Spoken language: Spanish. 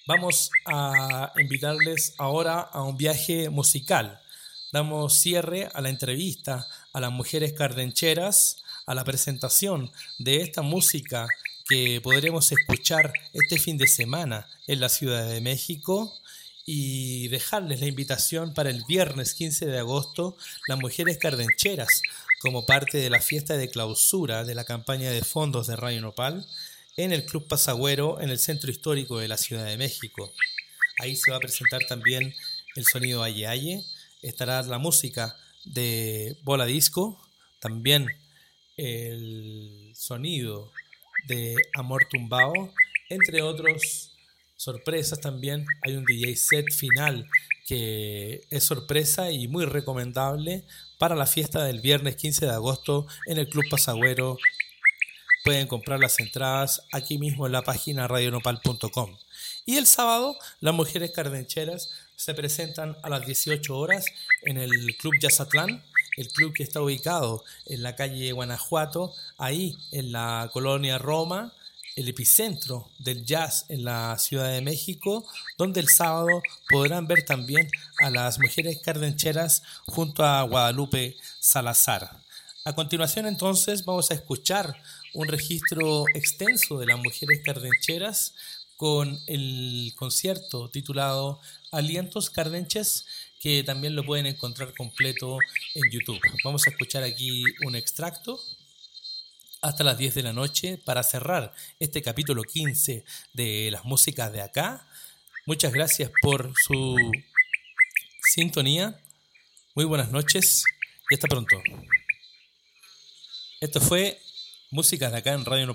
Vamos a invitarles ahora a un viaje musical. Damos cierre a la entrevista a las mujeres cardencheras, a la presentación de esta música que podremos escuchar este fin de semana en la Ciudad de México y dejarles la invitación para el viernes 15 de agosto, las mujeres cardencheras, como parte de la fiesta de clausura de la campaña de fondos de Radio Nopal en el Club Pasagüero en el centro histórico de la Ciudad de México. Ahí se va a presentar también el sonido Aye Aye, estará la música de Bola Disco, también el sonido de Amor Tumbao, entre otros sorpresas también. Hay un DJ set final que es sorpresa y muy recomendable para la fiesta del viernes 15 de agosto en el Club Pasagüero. Pueden comprar las entradas aquí mismo en la página radionopal.com. Y el sábado, las mujeres cardencheras se presentan a las 18 horas en el Club Yazatlán, el club que está ubicado en la calle Guanajuato, ahí en la colonia Roma, el epicentro del jazz en la Ciudad de México, donde el sábado podrán ver también a las mujeres cardencheras junto a Guadalupe Salazar. A continuación entonces vamos a escuchar un registro extenso de las mujeres cardencheras con el concierto titulado Alientos Cardenches, que también lo pueden encontrar completo en YouTube. Vamos a escuchar aquí un extracto hasta las 10 de la noche para cerrar este capítulo 15 de las músicas de acá. Muchas gracias por su sintonía. Muy buenas noches y hasta pronto. Esto fue Músicas de acá en Radio